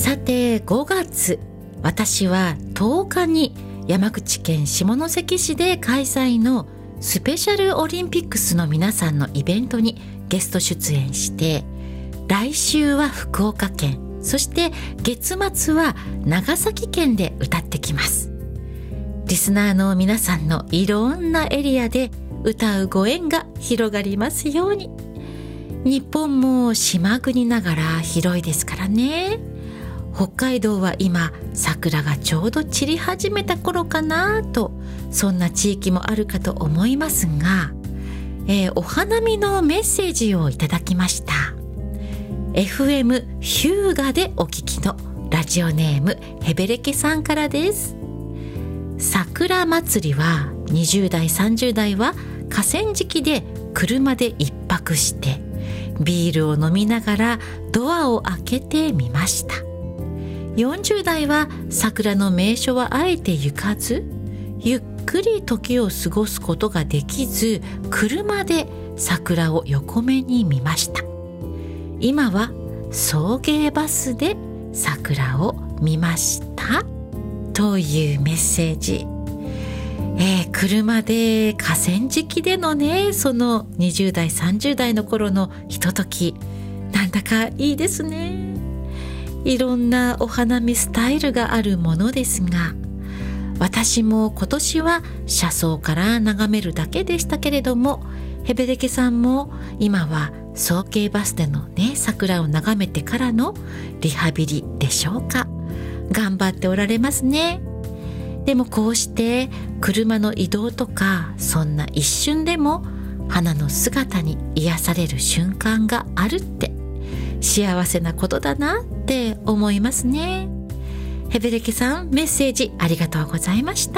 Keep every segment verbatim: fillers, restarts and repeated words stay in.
さてごがつ、私はとおかに山口県下関市で開催のスペシャルオリンピックスの皆さんのイベントにゲスト出演して、来週は福岡県、そして月末は長崎県で歌ってきます。リスナーの皆さんのいろんなエリアで歌うご縁が広がりますように。日本も島国ながら広いですからね。北海道は今桜がちょうど散り始めた頃かなと、そんな地域もあるかと思いますが、えー、お花見のメッセージをいただきました。 エフエム ヒューガでお聞きのラジオネームヘベレケさんからです。桜祭りはにじゅう代さんじゅう代は河川敷で車で一泊してビールを飲みながらドアを開けてみました。よんじゅう代は桜の名所はあえて行かず、ゆっくり時を過ごすことができず、車で桜を横目に見ました。今は送迎バスで桜を見ましたというメッセージ。えー、車で河川敷でのね、そのにじゅう代さんじゅう代の頃のひととき、なんだかいいですね。いろんなお花見スタイルがあるものですが、私も今年は車窓から眺めるだけでしたけれども、ヘベレケさんも今は送迎バスでのね、桜を眺めてからのリハビリでしょうか。頑張っておられますね。でもこうして車の移動とか、そんな一瞬でも花の姿に癒される瞬間があるって幸せなことだなって思いますね。ヘベレケさん、メッセージありがとうございました。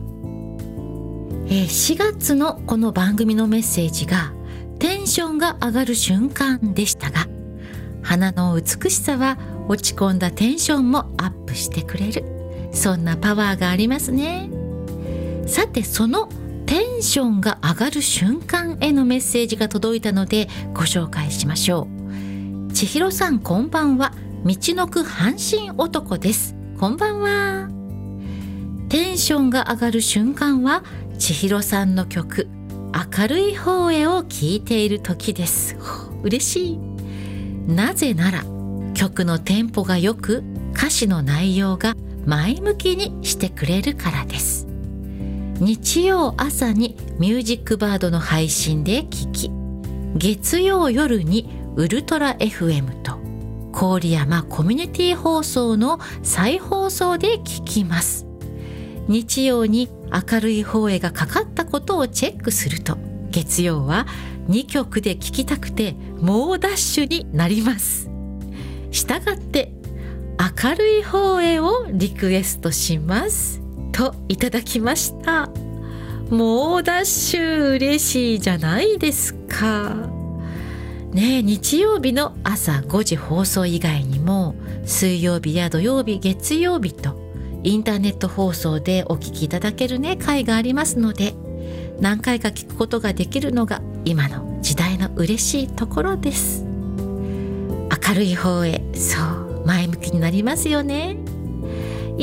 えー、しがつのこの番組のメッセージがテンションが上がる瞬間でしたが、花の美しさは落ち込んだテンションもアップしてくれる、そんなパワーがありますね。さて、そのテンションが上がる瞬間へのメッセージが届いたのでご紹介しましょう。千尋さん、こんばんは。道のく阪神男です。こんばんは。テンションが上がる瞬間は千尋さんの曲明るい方へを聴いている時です。嬉しい。なぜなら曲のテンポが良く、歌詞の内容が前向きにしてくれるからです。日曜朝にミュージックバードの配信で聴き、月曜夜にウルトラ エフエム と郡山コミュニティ放送の再放送で聴きます。日曜に明るい方へがかかったことをチェックすると、月曜はにきょくで聴きたくて猛ダッシュになります。したがって明るい方へをリクエストしますといただきました。猛ダッシュ嬉しいじゃないですかね。え、日曜日の朝ごじ放送以外にも水曜日や土曜日、月曜日とインターネット放送でお聞きいただけるね回がありますので、何回か聞くことができるのが今の時代の嬉しいところです。明るい方へ、そう前向きになりますよね。